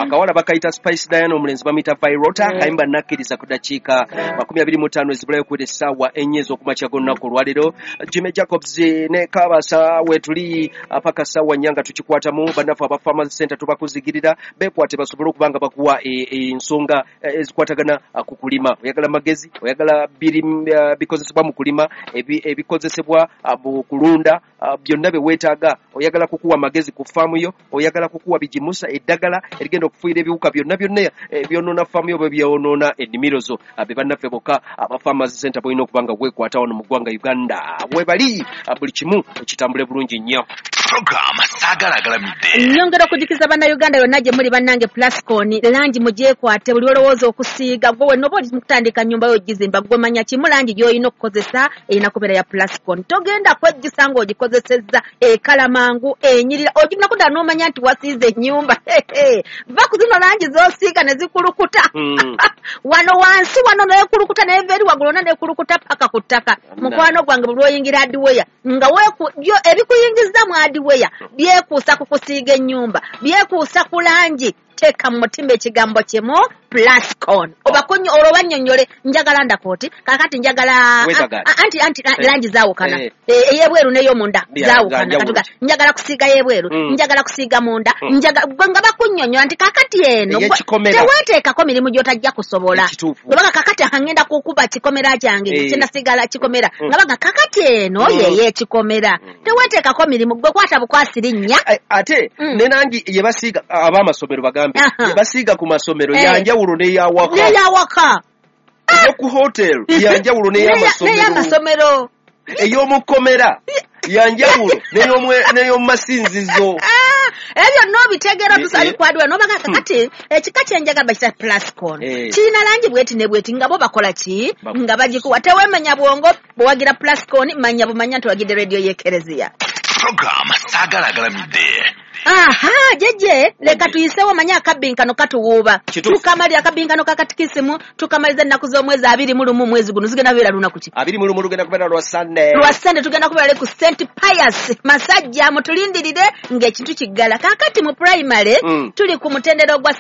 akawala bakaita Spice Diana omulenzi bamita Vairota kayimba nakkiriza ku dakiika 25 ezibulayo ku essaawa 4 ez'okumakya g'olunaku olwaleero. Jimmy Jacobs ne Kabasa wetuli paka ssaawa 4 nga tukikwatamu bannaffe aba Farmers Center tubakuzigirira beekwate basobole okuba nga bakuwa ensonga ezikwatagana ku kulima. Oyagala magezi, oyagala bikozesebwa mu kulima, ebikozesebwa mu kulunda, byonna bye weetaaga. Oyagala kukuwa magezi ku faamu yo, oyagala kukuwa bigimusa eddagala erigenda okufuuyira ebiwuka byonna ebyonoona faamu yo bwe byonoona ennimiro zo. Be bannaffe bokka aba Farmers Center boyina okuba nga weekwata wano mu ggwanga Uganda. Webali buli kimu kitambule bulungi nnyo. Programa sagalagalamidde. Nyongera okujikiza bannayuganda yonna gye muli bannange Plascon langi mugyekwate buli olowooza okusiiga gwe wenna oba oli mutandika nnyumba yo ogizimba gwe manya kimu langi gy'olina okukozesa erina kubeera ya Plascon. Togenda kwejjisa ng'ogikozesezza ekalamangu enyirira ogibinako ddala n'omanya nti wasiize ennyumba. Va ku zino langi z'osiiga ne zikulukuta. Wano wansi wano neekulukuta neeva eri waggulu onna neekulukuta paka ku ttaka. Mukwano gwange buli lw'oyingira adiweya nga ebikuyingiza mu adiweya byekuusa ku kusiiga ennyumba byekuusa ku langi. Teeka mu mutima ekigambo kimu Plascon. Obakonyo olw'obanyonyole njagala ndakooti kakati njagala anti langi zaawukana ey'ebweru n'ey'omunda zaawukana katuga njagala kusiiga y'ebweru njagala kusiiga munda nga bakunnyonnyola nti kakati eno teweeteekako mirimu gy'otajja kusobola obaga kakati ngenda kukuba kikomera kyange kyenasigala kikomera nga baga kakati eno yeyeekikomera teweeteekako mirimu gwe kwata bukwasirinnya ate ne nangi ye basiiga ab'amasomero bagambe ye basiiga ku masomero yanjawulo n'eyawaka eyo ku hotel yanjawulo n'ey'amasomero ey'omukomera yanjawulo n'ey'omu masinzizo ebyo n'obitegeera tusali kwadwa n'obaga kakati ekika kyenjaga bakita Plascon kirina langi bweti ne bweti nga bo bakola ki nga bagikuwa teweemanya bwongo bwewagira Plascon manya bumanya nti wagidde radio y'Ekereziya. Programa sagalagalamidde. Jeje leka tuyisewo manya akabinkano katuwuuba tukamalira akabinkano kakatikisimu tukamaliza ennaku z'omwezi 21 mwezi guno zigenda kubeera lunaku ki 21 lugenda kubeera lwa Sunday tugenda kubeera ku St Pius masajja mutulindirire ng'ekintu kiggala kakati mu primary tuli ku mutendero gwa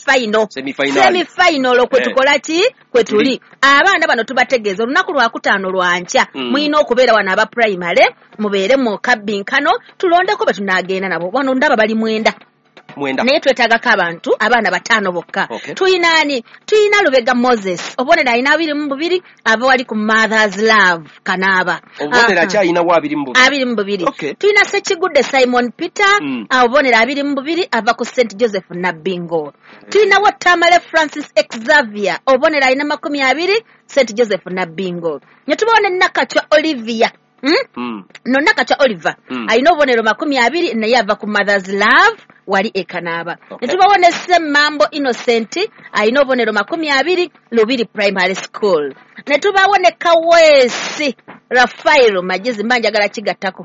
semi-final kwe tukola ki kwe tuli abaana bano tubategeeza olunaku lwakutaano lwankya muyina okubeera wano aba primary mubeere mu kabinkano tulondeko be tunaagenda nabo wano ndaba bali mwenda naye twetaagako abantu abaana 5 bokka. Tuyina Lubega Moses obonera alina 22 ava wali ku Mother's Love Kanaaba obonera kyayina wa 22. Tuyina Sekigudde Simon Peter obonera 22 ava ku St Joseph Nabingo. Tuyina Tamale Francis Xavier obonera alina 20 St Joseph Nabingo. Ne tubone Nakachwa Olivia nonna kacha Oliver alina obubonero 20 naye ava ku Mother's Love wali Ekanaaba. Ne tubawone Mambo Innocent alina obubonero 20 Lubiri Primary School. Ne tubawone Kawesi Rafael Magezi manjagala kigattako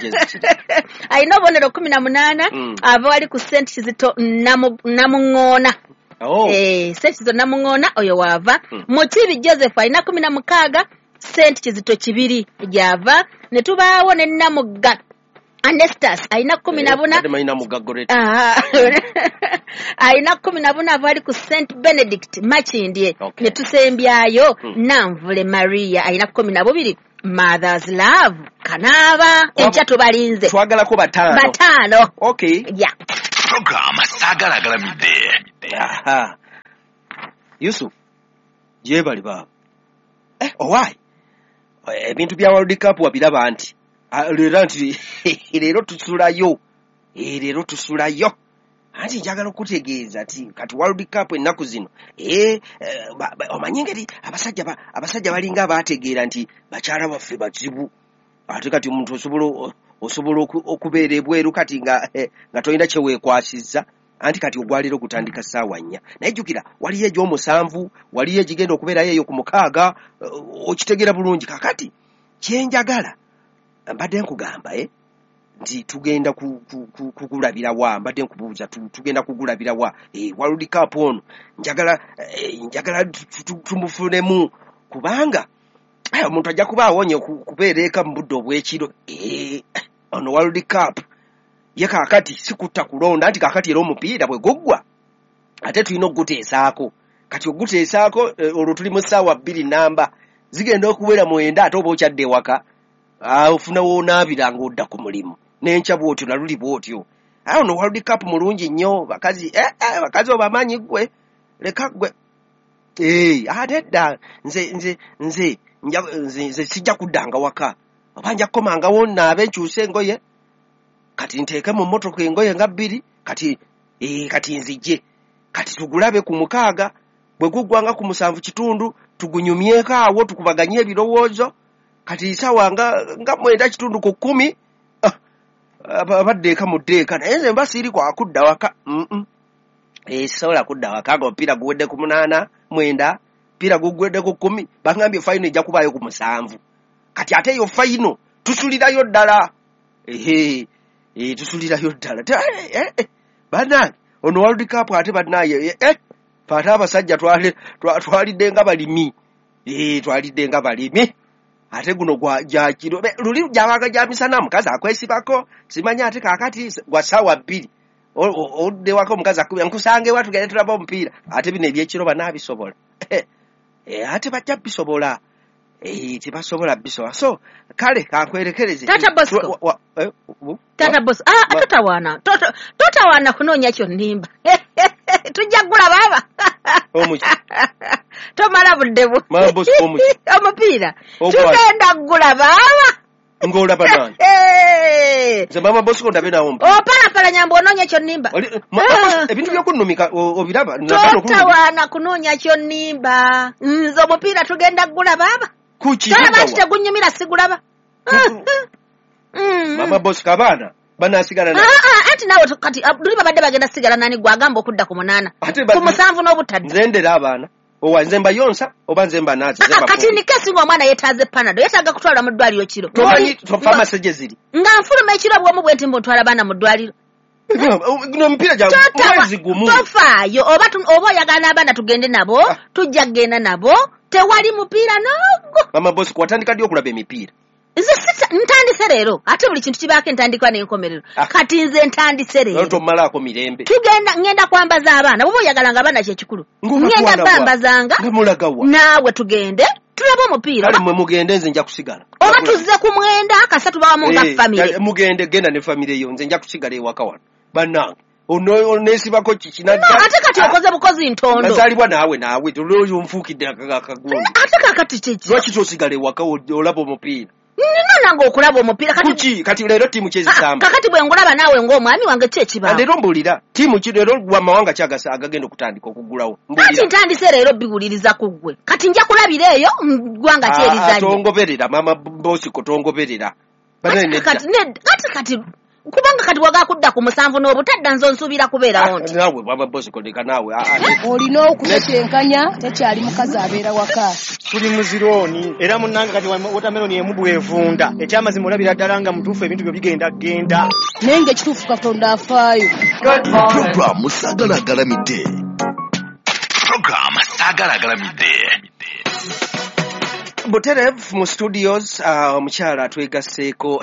alina obubonero 18 ava wali ku St Kizito Namuŋŋoona. St Kizito Namuŋŋoona oyo waava. Mukibi Joseph alina 16 St Kizito Kibiri gyava. Ne tubaawo ne Namugga Anestas alina 14 alina 14 avali ku St Benedict Makindye. Ne tusembyayo Nanvule Maria alina 12 Mother's Love Kanaaba. Enkya tubalinze twagalako 5. Okay. Yeah. Programa sagalagalamidde. Yusuf jebali baba owai ebintu bya World Cup wabiraba nti leero tusulayo anti njagala okutegeeza ati kati World Cup ennaku zino omanye ngeri abasajja balinga abategeera nti bakyala baffe bazibu ate kati omuntu osobola okubeera ebweru kati nga tolina kyeweekwasizza anti kati ogwaliro kutandika ssaawa 4 naye jjukira waliyo egy'omusanvu waliyo egigenda okubeerayo eyo ku 6 okitegeera bulungi kakati kyenjagala mbadde nkugamba nti tugenda kugulabira wa mbadde nkubuuza tugenda kugulabira wa World Cup ono njagala tumufunemu kubanga omuntu ajja kuba awonye kubeera eka mu budde obw'ekiro ono World Cup ye kakati sikutta kulonda anti kakati era omupiira bwe goggwa ate tulina okuguteesaako kati oguteesaako olwo tuli mu ssaawa 2 namba zigenda okubeera 9 ate oba okyadde ewaka ofuna woonaabira ng'odda ku mulimu n'enkya bw'otyo naluli bw'otyo ono World Cup mulungi nnyo bakazi obamanyi gwe leka gwe ate dda nze sijja kuddanga waka oba nja kukomangawo naabe nkyuse engoye kati nteeke mu mmotoka engoye nga 2 kati nzijje kati tugulabe ku 6 bwe guggwanga ku 7 kitundu tugunyumyeko awo tukubaganye ebirowoozo kati sawa nga 9 kitundu ku 10 abaddeeka mu ddeeka naye nze mba siiri kwakudda waka sisobola kudda waka nga omupiira guwedde ku 8 9 mpira guggwedde ku 10 bagambye fayino ejja kubaayo ku 7 kati ate eyo fayino tusulirayo ddala tusulirayo ddala bannange ono World Cup ate bannaye ate abasajja twalidde nga balimi twalidde nga balimi ate guno gjakiro luli gyabaga gya misana mukazi akwesibako simanya ate kakati gwa ssaawa 2 oddewako omukazi akubira nkusange ewa tugende tulaba omupiira ate bino ebyekiro banaabisobola ate bajja bisobola tebasobola bisobola so kale kankwerekereze Tata Bosco totawaana kunoonya kyonnimba tujja kugula baaba tomala buddebu omupiira tugenda kugula baaba ng'olaba nani nze Mama Bosco ndabe nawo opalapala nyambo onoonya kyonnimba ebintu by'okunnumika obiraba totawaana kunoonya kyonnimba nze omupiira tugenda kugula baaba talaba nti tegunnyumira sigulaba Mama Bosco abaana banasigala anti naawe kati luli babadde bagenda sigala nani gwagamba okudda ku 8 ku 7 n'obutadde nze ndera abaana owa nze mbayonsa oba nze mbanazi kati nikesi ng'omwana yeetaaze panado yeetaaga kutwala mu ddwaliro kiro tomanyi famasi gye ziri nga nfuluma ekiro bw'omu bwe nti mbotwala baana mu ddwaliro omupiira gya mwezi gumu tofaayo oba oyagala n'abaana tugende nabo tujja kgenda nabo tewali mupiira n'ogwo Mama Bosco watandika ddi okulaba emipiira nze ntandise leero ate buli kintu kibaako entandikwa n'enkomerero kati nze ntandise leero tomalaako mirembe ngenda kwambaza abaana bwoba oyagala nga abaana kyekikulu ngenda bambazanga naawe tugende tulabe omupiira kale mwe mugende nze nja kusigala oba tuzze ku 9 kasatu bawamu nga famire mugende genda ne famire yo nze nja kusigala ewaka wano bannange oneesibako ate kati okoze bukozi ntondo nazaalibwa naawe tulooyo nfuukidde akagundi ate kakati kyeki lwaki tosigala ewaka olaba omupiira nina nange okulaba omupiira kati leero tiimu kyezisamba kakati bwe ngulaba naawe ng'omwami wange kyekibaawo leero mbulira tiimu ki leero wamawanga kyagasa agagenda okutandika okugulawo kati ntandise leero biwuliriza ku ggwe kati nja kulabira eyo ggwanga kyerizanye tongoberera Mama Bosco tongoberera kati kubanga kati waga kudda ku 7 n'obutadda nzo nsuubira kubeerawo nti naawe Mama Bosco leka naawe olina okutetenkanya tekyali mukazi abeera waka tuli muzirooni era munnange kati wotameroni emu bwevunda ekyamazima olabira ddala nga mutuufu ebintu byo bigenda naye ng'ekituufu Katonda afaayo Programu Sagalagalamidde Buterev mu studios omukyala atwegaseeko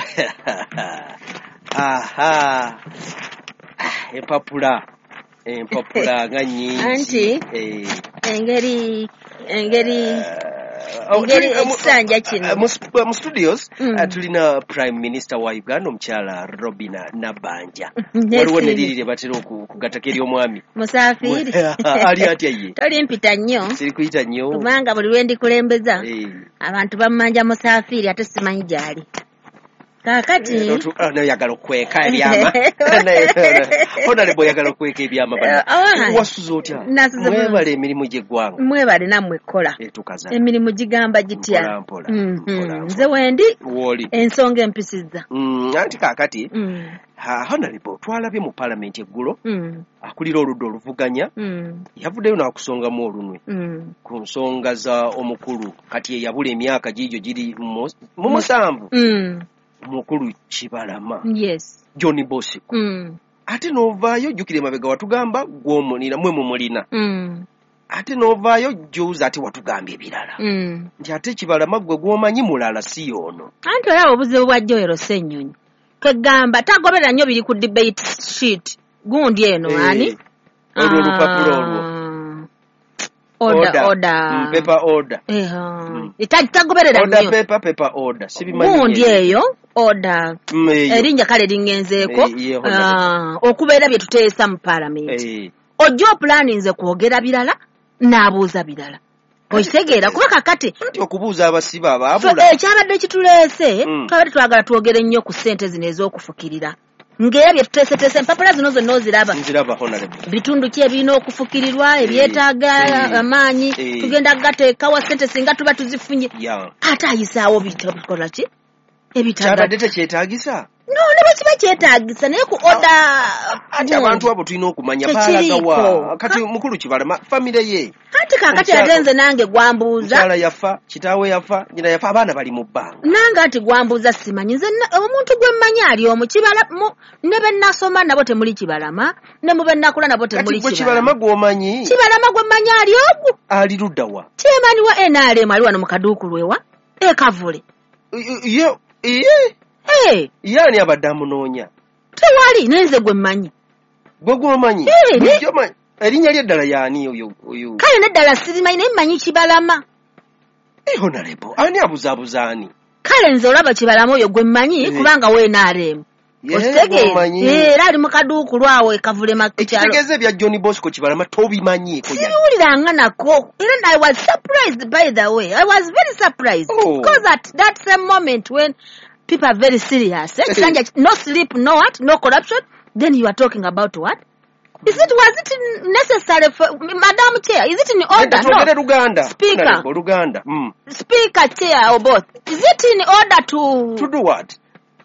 empapula nga nnyingi engeri ekisanja kino mu studios tulina Prime Minister wa Uganda omukyala Robina Nabanja waliwo neriri lye batera okugatako eri omwami musaafiri ali atya ye tolimpita nnyo siri kuyita nnyo kubanga buli lwe ndikulembeza abantu bamumanja musaafiri ate simanyi gyali kakati oyagala okweka ebyama honorable oyagala okweka ebyama wasuza otya mwebale emirimu gy'eggwanga mwebale nammwe ekkola emirimu gigamba gitya nze wendi ensonga empisizza anti kakati honorable twalabye mu palamenti eggulo akulira oludda oluvuganya yavuddeyo n'akusongamu olunwe ku nsonga za omukulu kati eyabula emyaka giigyo giri mu 7 mukulu Kibalama John Bosco ate n'ovaayo jjukira emabega watugamba gw'omunira mwe mumulina ate n'ovaayo jjuuza ate watugamba ebirala nti ate Kibalama gwe gw'omanyi mulala si y'ono anti olaba obuzibu bwa Joel Ssennyonyi kwegamba tagoberera nnyo biri ku debate sheet gundi eno ani olwo olupapula olwo Order. Paper order. Tagoberera nnyo. Paper order. Sibimanyi. Gundi eyo order. Erinnya kale lingenzeeko. Okubeera bye tuteesa mu parliament. Ojjo planning nze kwogera birala n'abuuza birala. Okitegeera kuba kakati nti okubuuza abasiba abaabula. Ekyabadde kituleese twabadde twagala twogere nnyo ku ssente zino ez'okufukirira. Ngera bye tuteeseteese empapula zino zonna oziraba. Nziraba honorable. Bitundu ki ebirina okufukirirwa ebyetaaga amaanyi tugenda gateekawa ssente singa tuba tuzifunye. Ate ayisaawo bikola ki? Kyabadde tekyetaagisa? No, ne bwe kyetaagisa naye ku ate abantu abo tulina okumanya baalagawa kati mukulu Kibalama famire ye. Ate kaakati ate nze nange gwambuuza. Mukyala yafa, kitaawe yafa, nyina yafa, abaana bali mu bbanga. Nange ati gwambuuza simanyi nze omuntu gwe mmanyi ali omu Kibalama ne be nasoma nabo temuli Kibalama ne mu be nakula nabo temuli Kibalama. Kati gwe Kibalama gw'omanyi? Kibalama gwe mmanyi ali ogwo. Ali ludda wa? Kyemani wa NRM ali wano mu kaduukulu ewa? Kavule. Yaani abadde amunoonya. Tewali nenze gwe mmanyi. Gwe gw'omanyi? Erinnya lye ddala yaani oyo? Kale neddala sirimanyi naye mmanyi Kibalama. Honorable, ani abuzaabuza ani? Kale nze olaba Kibalama oyo gwe mmanyi kubanga we NRM. Era ali mu kaduukulu awo Kavule Makyalo. Ekitegeeza ebya John Bosco Kibalama tobimanyiiko. Sibiwuliranga nako. Era I was surprised by the way. I was very surprised. Because at that same moment when people are very serious. No sleep, no what? No corruption. Then you are talking about what? Was it necessary for Madam Chair? Is it in order? No. Luganda. Speaker. Luganda. Speaker, Chair, or both. Is it in order to do what?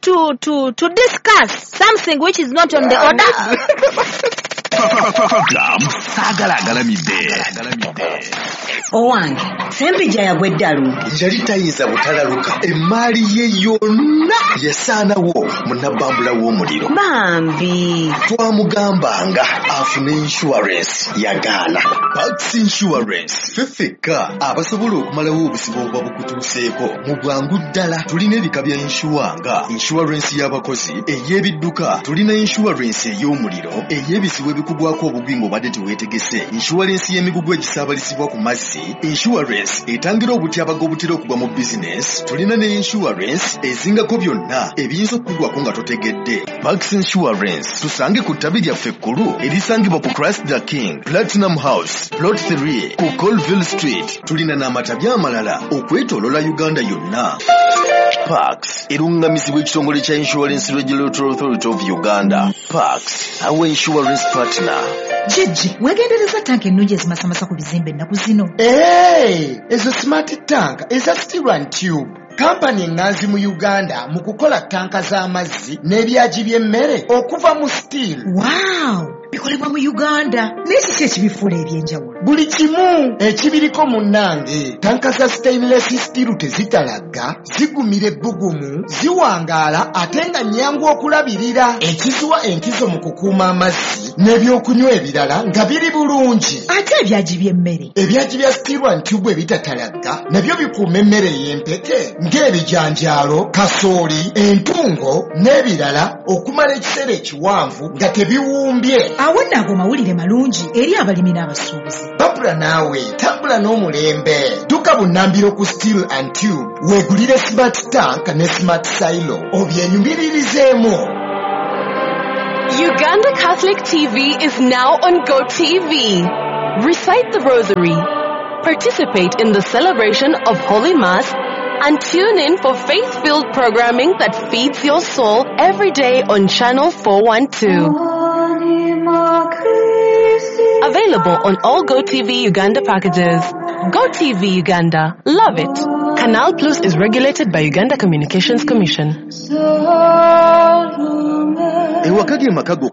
To discuss something which is not on the order? Program Sagalagala Midde. Owange, Sempija yagweddalu. Yali tayinza butalaluka emmaali ye yonna yasaanawo munnabambula w'omuliro. Bambi. Twamugambanga afune insurance yagaana. Pax Insurance feffeka abasobola okumalawo obusibo obuba bukutuuseeko mu bwangu ddala. Tulina ebika bya insuwanga, insurance y'abakozi, ey'ebidduka, tulina insurance ey'omuliro, ey'ebisibo ebikugwako obugwi ng'obadde teweetegese, insurance y'emigugu egisaabalisibwa ku mazzi, insurance etangira obutyabaga obutera okugwa mu business, tulina ne insurance ezingako byonna ebiyinza okukugwako nga totegedde. Pax Insurance tusange ku ttabi lyaffe ekkulu erisangibwa ku Christ the King, Platinum House, Plot 3 ku Colville Street. Tulina n'amatabi amalala okwetoolola Uganda yonna. Pax erungamizibwa ekitongole kya Insurance Regulatory Authority of Uganda. Pax, our insurance partner. Jijji, wegendereza tanka ennungi ezimasamasa ku bizimbe ennaku zino. Ezo smart tank eza Steel and Tube. Kampani enganzi mu Uganda mu kukola tanka z'amazzi n'ebyaji by'emmere okuva mu steel. Wow! Bikolebwa mu Uganda. N'ekiki ekibifuula ebyenjawulo? Buli kimu ekibiriko munnange. Tanka za stainless steel tezitalagga, zigumira ebbugumu, ziwangaala ate nga nnyangu okulabirira. Ekiziwa enkizo mu kukuuma amazzi n'ebyokunywa ebirala nga biri bulungi. Ate ebyaji by'emmere? Ebyaji bya Steel and Tube ebitatalagga nabyo bikuuma emmere y'empeke ng'ebijanjaalo, kasooli, entungo n'ebirala okumala ekiseera ekiwanvu nga tebiwumbye. Awo nno ago mawulire malungi eri abalimi n'abasuubuzi. Babula naawe tambula n'omulembe. Dduka bunnambiro ku Steel and Tube weegulire smart tank ne smart silo obyenyumiririzemu. Uganda Catholic TV is now on GoTV. Recite the Rosary, participate in the celebration of Holy Mass, and tune in for faith-filled programming that feeds your soul every day on Channel 412. Available on all GoTV Uganda packages. GoTV Uganda. Love it. Canal Plus is regulated by Uganda Communications Commission. Ewakage makago